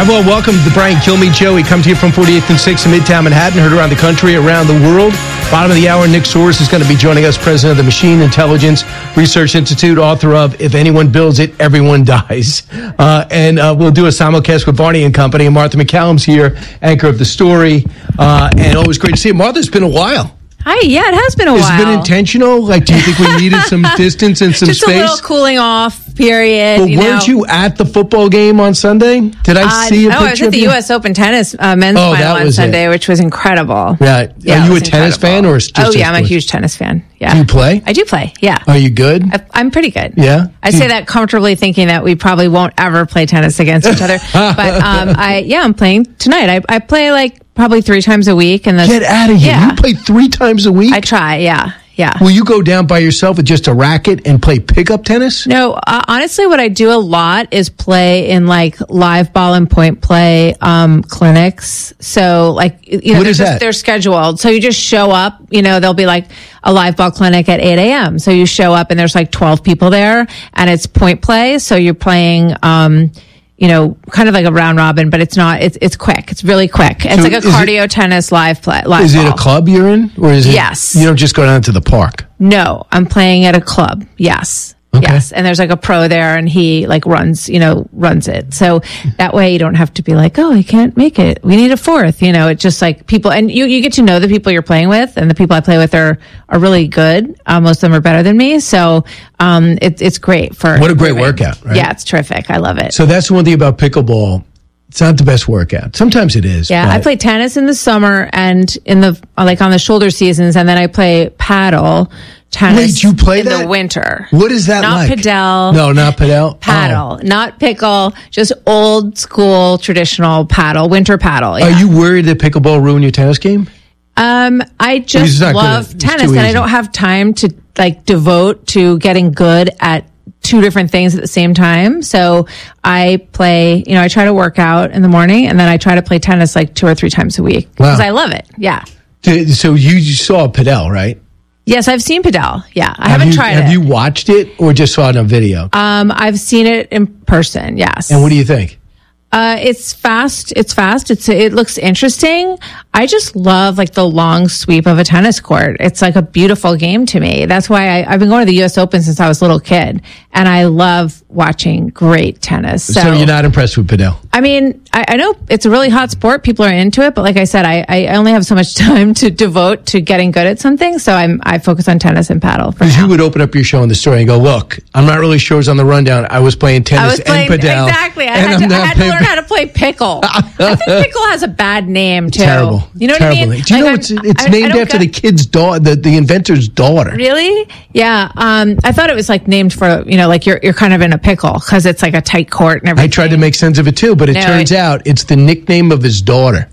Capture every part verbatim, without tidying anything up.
Hi, well, welcome to the Brian Kilmeade Show. We come to you from forty-eighth and sixth in Midtown Manhattan, heard around the country, around the world. Bottom of the hour, Nick Soros is going to be joining us, president of the Machine Intelligence Research Institute, author of If Anyone Builds It, Everyone Dies. Uh, and uh, we'll do a simulcast with Barney and Company. And Martha McCallum's here, anchor of The Story. Uh, and always great to see you. Martha, it's been a while. Hi, yeah, it has been a Has while. Has it been intentional? Like, do you think we needed some distance and some Just space? Just a little cooling off period. But you weren't know? you at the football game on Sunday? Did I uh, see a no, picture I was at of the you? U S Open tennis uh, men's Oh, final on Sunday, it. which was incredible. Yeah. yeah Are you a was tennis incredible. fan or just Oh, yeah, I'm sports? a huge tennis fan. Yeah. Do you play? I do play, yeah. Are you good? I, I'm pretty good. Yeah? I say that comfortably thinking that we probably won't ever play tennis against each other. But um, I, yeah, I'm playing tonight. I, I play like probably three times a week. And Get out of here. Yeah. You play three times a week? I try, yeah. Yeah. Will you go down by yourself with just a racket and play pickup tennis? No, uh, honestly, what I do a lot is play in like live ball and point play um, clinics. So, like, you know, What they're, is just, that? they're scheduled. So you just show up. You know, there'll be like a live ball clinic at eight a.m. So you show up and there's like twelve people there, and it's point play. So you're playing. Um, you know, kind of like a round robin, but it's not, it's, it's quick. It's really quick. It's So like a is it- cardio tennis live play, live Is ball. it a club you're in? Or is it? Yes. You don't just go down to the park? No, I'm playing at a club. Yes. Okay. Yes. And there's like a pro there and he like runs, you know, runs it. So that way you don't have to be like, oh, I can't make it. We need a fourth. You know, it's just like people, and you, you get to know the people you're playing with, and the people I play with are, are really good. Uh, most of them are better than me. So, um, it, it's great for. What a great improving. workout, right? Yeah, it's terrific. I love it. So that's one thing about pickleball. It's not the best workout. Sometimes it is. Yeah, but- I play tennis in the summer and in the, like on the shoulder seasons, and then I play paddle tennis Wait, you play in that? the winter. What is that Not like? padel. No, not padel. Paddle, Oh. not pickle, just old school traditional paddle, winter paddle. Yeah. Are you worried that pickleball ruined your tennis game? Um, I It's just not good. love It's tennis, too and I easy. don't have time to like devote to getting good at two different things at the same time. So I play, you know, I try to work out in the morning, and then I try to play tennis like two or three times a week because Wow. I love it. Yeah. So you saw padel, right? Yes, I've seen padel. Yeah, I Have haven't you, tried Have it. you watched it or just saw it on video? Um, I've seen it in person. Yes. and what do you think? Uh, it's fast. It's fast. It's, it looks interesting. I just love like the long sweep of a tennis court. It's like a beautiful game to me. That's why I, I've been going to the U S Open since I was a little kid, and I love watching great tennis. So, So, you're not impressed with padel? I mean, I, I know it's a really hot sport. People are into it, but like I said, I, I only have so much time to devote to getting good at something. So I'm, I focus on tennis and paddle. For Because now. you would open up your show in the story and go, look, I'm not really sure it's on the rundown. I was playing tennis I was playing and padel. exactly. I and had, I'm to, I not had to playing- learn how to play pickle. I think pickle has a bad name too. Terrible. You know what Terrible. I mean? Do you Like, know I'm- it's, it's I- I named don't after get- the kid's daughter, the, the inventor's daughter. Really? Yeah. Um, I thought it was like named for, you know, like you're you're kind of in a pickle because it's like a tight court and I everything. tried to make sense of it too, but it No, turns it- out it's the nickname of his daughter.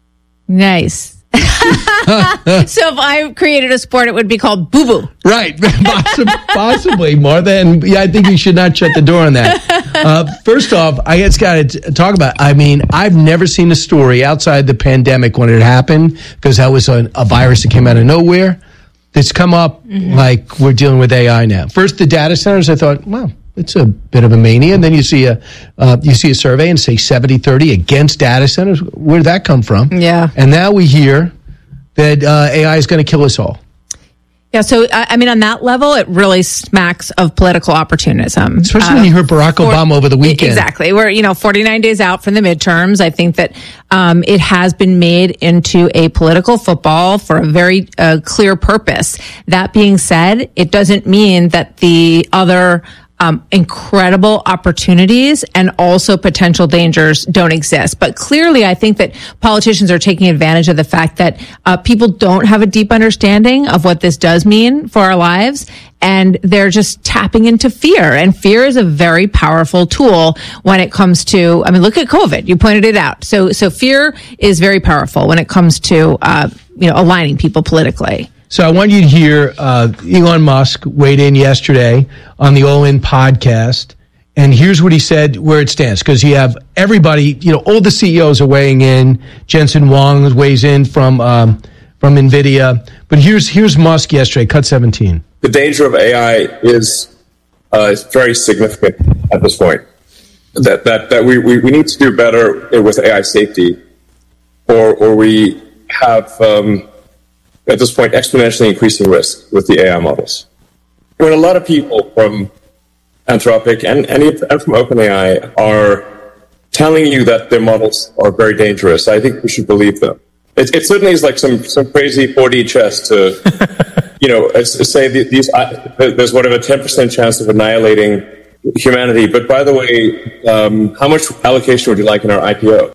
Nice. So if I created a sport, it would be called Boo Boo. Right. Possibly, possibly, Martha. And yeah, I think you should not shut the door on that. Uh, first off, I just got to talk about, I mean, I've never seen a story outside the pandemic when it happened, because that was a, a virus that came out of nowhere. That's come up Mm-hmm. like we're dealing with A I now. First, the data centers, I thought, wow, it's a bit of a mania. And then you see a uh, you see a survey and say seventy thirty against data centers. Where did that come from? Yeah. And now we hear that uh, A I is going to kill us all. Yeah. So, I, I mean, on that level, it really smacks of political opportunism. Especially when you heard Barack Obama over the weekend. Exactly. We're, you know, forty-nine days out from the midterms. I think that um, it has been made into a political football for a very uh, clear purpose. That being said, it doesn't mean that the other Um, incredible opportunities and also potential dangers don't exist. But clearly, I think that politicians are taking advantage of the fact that uh, people don't have a deep understanding of what this does mean for our lives. And they're just tapping into fear. And fear is a very powerful tool when it comes to, I mean, look at COVID. You pointed it out. So, so fear is very powerful when it comes to, uh, you know, aligning people politically. So I want you to hear uh, Elon Musk weighed in yesterday on the All In podcast, and here's what he said where it stands, because you have everybody, you know, all the C E Os are weighing in. Jensen Huang weighs in from um, from NVIDIA, but here's here's Musk yesterday, cut seventeen. The danger of A I is uh, is very significant at this point. that that, that we, we, we need to do better with A I safety, or or we have um, at this point exponentially increasing risk with the A I models. When a lot of people from Anthropic and and, and from OpenAI are telling you that their models are very dangerous, I think we should believe them. It, it certainly is like some, some crazy four D chess to, you know, say these, uh, there's whatever ten percent chance of annihilating humanity. But by the way, um, how much allocation would you like in our I P O?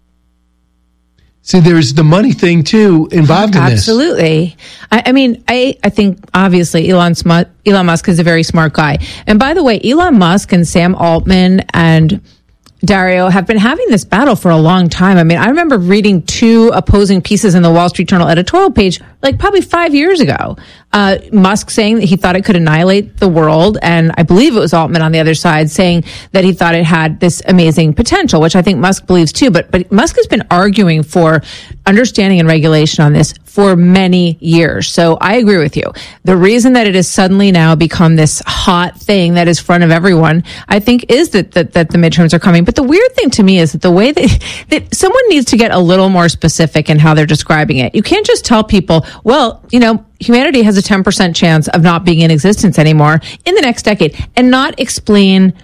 See, there's the money thing too involved in this. Absolutely. I, I mean, I, I think obviously Elon, Sm- Elon Musk is a very smart guy. And by the way, Elon Musk and Sam Altman and Dario have been having this battle for a long time. I mean, I remember reading two opposing pieces in the Wall Street Journal editorial page, like probably five years ago. Uh, Musk saying that he thought it could annihilate the world. And I believe it was Altman on the other side saying that he thought it had this amazing potential, which I think Musk believes too. But, but Musk has been arguing for understanding and regulation on this for many years. So I agree with you. The reason that it has suddenly now become this hot thing that is front of everyone, I think, is that, that, that the midterms are coming. But the weird thing to me is that the way that, that someone needs to get a little more specific in how they're describing it. You can't just tell people, well, you know, humanity has a ten percent chance of not being in existence anymore in the next decade, and not explain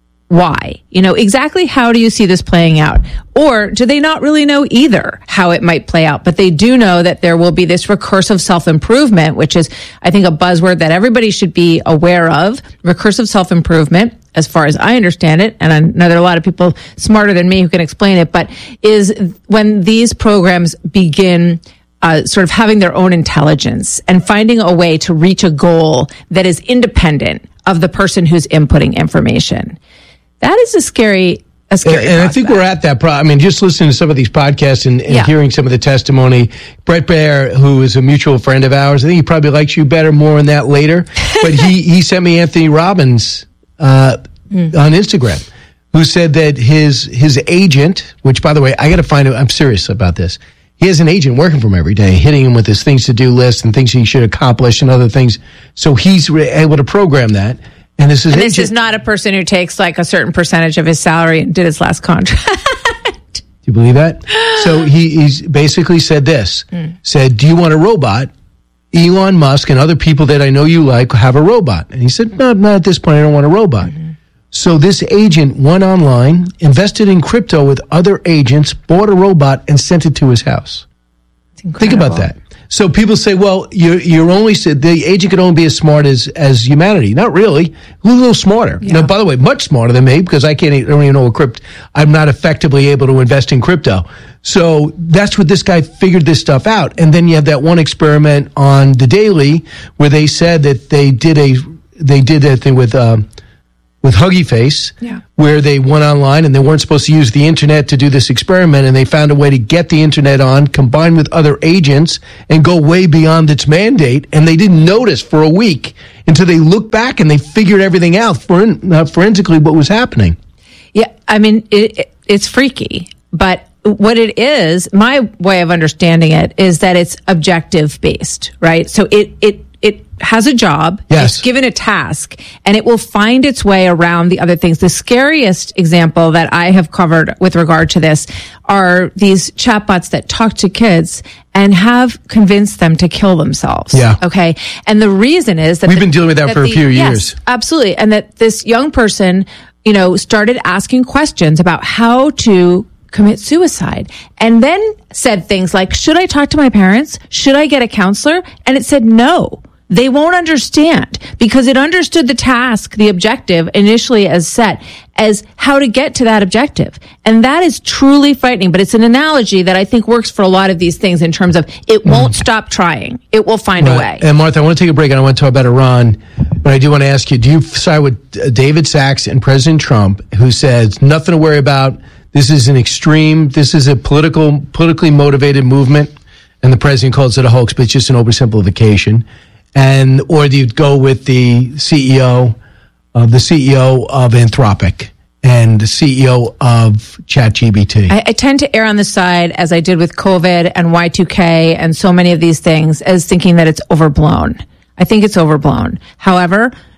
why. You know, exactly how do you see this playing out? Or do they not really know either how it might play out? But they do know that there will be this recursive self-improvement, which is, I think, a buzzword that everybody should be aware of. Recursive self-improvement, as far as I understand it, and I know there are a lot of people smarter than me who can explain it, but is when these programs begin Uh, sort of having their own intelligence and finding a way to reach a goal that is independent of the person who's inputting information. That is a scary, a scary And, and I think we're at that pro- I mean, just listening to some of these podcasts and, and yeah. hearing some of the testimony. Brett Baer, who is a mutual friend of ours, I think he probably likes you better, more on that later. But he, he sent me Anthony Robbins uh, mm. on Instagram, who said that his his agent, which, by the way, I got to find out, I'm serious about this. He has an agent working for him every day, hitting him with his things to do list and things he should accomplish and other things. So he's re- able to program that. And this is and this is not a person who takes like a certain percentage of his salary and did his last contract. Do you believe that? So he he's basically said this, mm. said, do you want a robot? Elon Musk and other people that I know you like have a robot. And he said, no, not at this point. I don't want a robot. Mm-hmm. So this agent went online, invested in crypto with other agents, bought a robot, and sent it to his house. Think about that. So people say, well, you're, you're only, the agent can only be as smart as, as humanity. Not really. A little smarter. Yeah. Now, by the way, much smarter than me, because I can't, I don't even know what crypto, I'm not effectively able to invest in crypto. So that's what this guy figured this stuff out. And then you have that one experiment on The Daily where they said that they did a, they did that thing with, um, with Huggy Face, yeah. where they went online and they weren't supposed to use the internet to do this experiment, and they found a way to get the internet on, combined with other agents, and go way beyond its mandate, and they didn't notice for a week until they looked back and they figured everything out, foren- uh, forensically, what was happening. Yeah, I mean, it, it, it's freaky, but what it is, my way of understanding it, is that it's objective-based, right? So it it it has a job, yes. It's given a task, and it will find its way around the other things. The scariest example that I have covered with regard to this are these chatbots that talk to kids and have convinced them to kill themselves. Yeah. Okay. And the reason is that we've the, been dealing with that, that for the, a few yes, years. Absolutely. And that this young person, you know, started asking questions about how to commit suicide, and then said things like, should I talk to my parents? Should I get a counselor? And it said no. They won't understand, because it understood the task, the objective initially as set as how to get to that objective. And that is truly frightening, but it's an analogy that I think works for a lot of these things in terms of it won't mm. stop trying. It will find right. a way. And Martha, I want to take a break and I want to talk about Iran, but I do want to ask you, do you side with David Sachs and President Trump, who says nothing to worry about? This is an extreme, this is a political, politically motivated movement, and the president calls it a hoax, but it's just an oversimplification. And or do you go with the C E O, uh, the C E O of Anthropic and the C E O of ChatGPT? I, I tend to err on the side, as I did with COVID and Y two K and so many of these things, as thinking that it's overblown. I think it's overblown. However,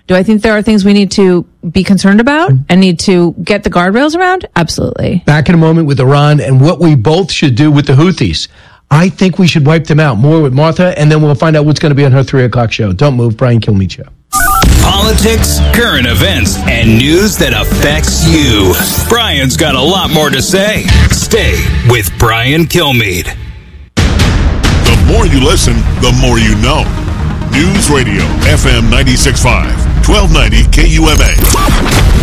Do I think there are things we need to be concerned about and need to get the guardrails around? Absolutely. Back in a moment with Iran and what we both should do with the Houthis. I think we should wipe them out. More with Martha, and then we'll find out what's going to be on her three o'clock show. Don't move. Brian Kilmeade Show. Politics, current events, and news that affects you. Brian's got a lot more to say. Stay with Brian Kilmeade. The more you listen, the more you know. News Radio, F M ninety-six point five, twelve ninety K U M A.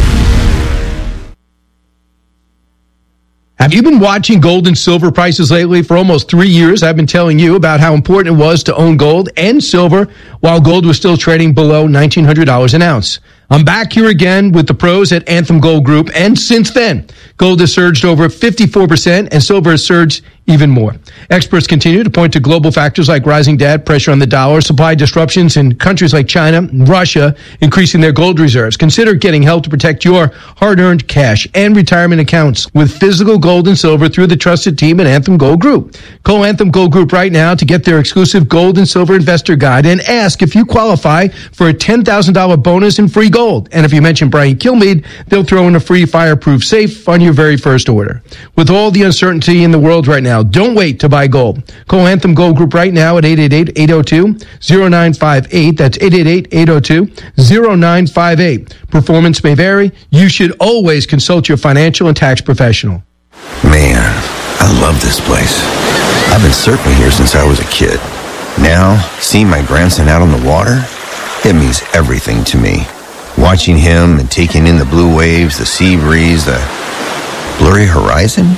Have you been watching gold and silver prices lately? For almost three years, I've been telling you about how important it was to own gold and silver while gold was still trading below nineteen hundred dollars an ounce. I'm back here again with the pros at Anthem Gold Group, and since then, gold has surged over fifty-four percent and silver has surged even more. Experts continue to point to global factors like rising debt, pressure on the dollar, supply disruptions in countries like China and Russia increasing their gold reserves. Consider getting help to protect your hard-earned cash and retirement accounts with physical gold and silver through the trusted team at Anthem Gold Group. Call Anthem Gold Group right now to get their exclusive gold and silver investor guide and ask if you qualify for a ten thousand dollars bonus in free gold. And if you mention Brian Kilmeade, they'll throw in a free fireproof safe on your very first order. With all the uncertainty in the world right now, don't wait to buy gold. Call Anthem Gold Group right now at eight eight eight, eight oh two, oh nine five eight. That's eight eight eight, eight oh two, oh nine five eight. Performance may vary. You should always consult your financial and tax professional. Man, I love this place. I've been surfing here since I was a kid. Now, seeing my grandson out on the water, it means everything to me. Watching him and taking in the blue waves, the sea breeze, the blurry horizon.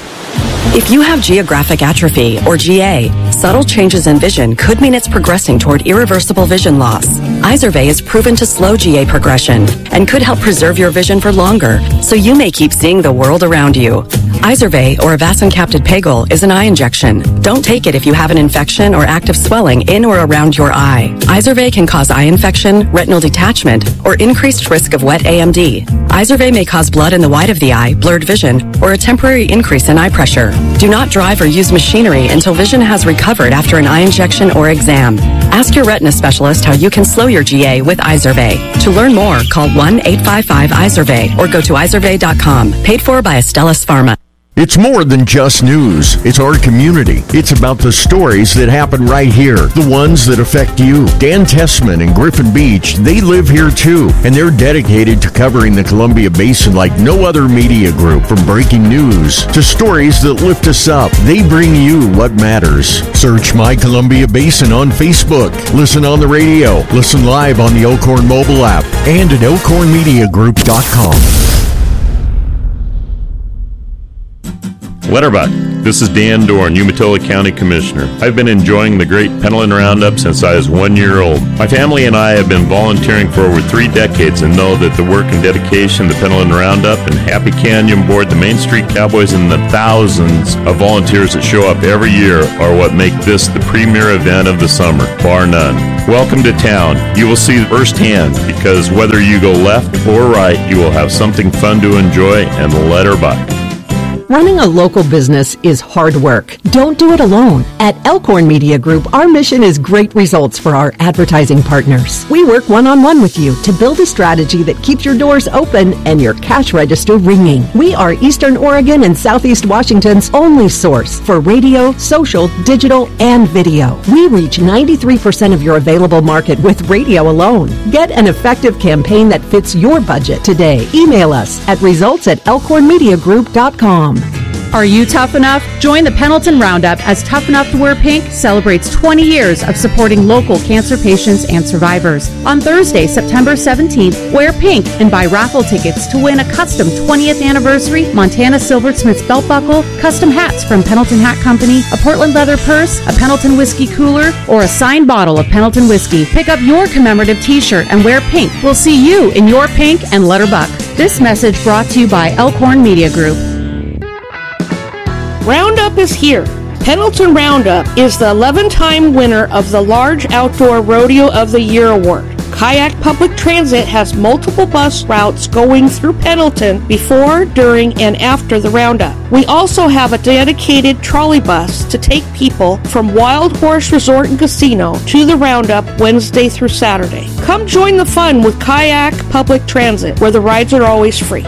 If you have geographic atrophy, or G A, subtle changes in vision could mean it's progressing toward irreversible vision loss. Izervay is proven to slow G A progression and could help preserve your vision for longer, so you may keep seeing the world around you. Izervay, or avacincaptad pegol, is an eye injection. Don't take it if you have an infection or active swelling in or around your eye. Izervay can cause eye infection, retinal detachment, or increased risk of wet A M D. Izervay may cause blood in the white of the eye, blurred vision, or a temporary increase in eye pressure. Do not drive or use machinery until vision has recovered after an eye injection or exam. Ask your retina specialist how you can slow your G A with Izervay. To learn more, call one eight five five Izervay or go to izervay dot com. Paid for by Astellas Pharma. It's more than just news. It's our community. It's about the stories that happen right here, the ones that affect you. Dan Tessman and Griffin Beach, they live here too, and they're dedicated to covering the Columbia Basin like no other media group. From breaking news to stories that lift us up, they bring you what matters. Search My Columbia Basin on Facebook. Listen on the radio. Listen live on the Elkhorn mobile app and at elkhorn media group dot com. Letterbuck. This is Dan Dorn, Umatilla County Commissioner. I've been enjoying the great Pentland Roundup since I was one year old. My family and I have been volunteering for over three decades and know that the work and dedication, the Pentland Roundup and Happy Canyon Board, the Main Street Cowboys, and the thousands of volunteers that show up every year are what make this the premier event of the summer, bar none. Welcome to town. You will see firsthand, because whether you go left or right, you will have something fun to enjoy and Letterbuck. Running a local business is hard work. Don't do it alone. At Elkhorn Media Group, our mission is great results for our advertising partners. We work one-on-one with you to build a strategy that keeps your doors open and your cash register ringing. We are Eastern Oregon and Southeast Washington's only source for radio, social, digital, and video. We reach ninety-three percent of your available market with radio alone. Get an effective campaign that fits your budget today. Email us at results at elkhorn media group dot com. Are you tough enough? Join the Pendleton Roundup as Tough Enough to Wear Pink celebrates twenty years of supporting local cancer patients and survivors. On Thursday, September seventeenth, wear pink and buy raffle tickets to win a custom twentieth anniversary Montana Silversmiths belt buckle, custom hats from Pendleton Hat Company, a Portland leather purse, a Pendleton whiskey cooler, or a signed bottle of Pendleton whiskey. Pick up your commemorative t-shirt and wear pink. We'll see you in your pink and Letterbuck. This message brought to you by Elkhorn Media Group. Roundup is here. Pendleton Roundup is the eleventh-time winner of the Large Outdoor Rodeo of the Year Award. Kayak Public Transit has multiple bus routes going through Pendleton before, during, and after the roundup. We also have a dedicated trolley bus to take people from Wild Horse Resort and Casino to the roundup Wednesday through Saturday. Come join the fun with Kayak Public Transit, where the rides are always free.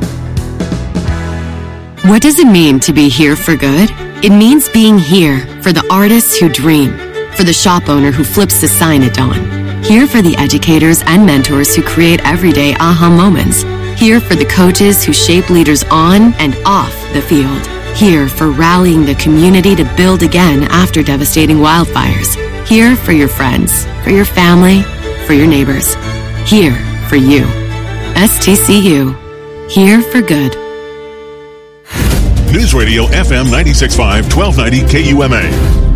What does it mean to be here for good? It means being here for the artists who dream, for the shop owner who flips the sign at dawn, here for the educators and mentors who create everyday aha moments, here for the coaches who shape leaders on and off the field, here for rallying the community to build again after devastating wildfires, here for your friends, for your family, for your neighbors, here for you. S T C U, here for good. News Radio F M ninety-six point five, twelve ninety K U M A.